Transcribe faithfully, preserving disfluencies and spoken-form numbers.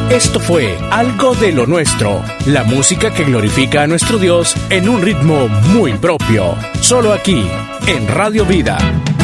Esto fue Algo de lo Nuestro, la música que glorifica a nuestro Dios en un ritmo muy propio, solo aquí, en Radio Vida.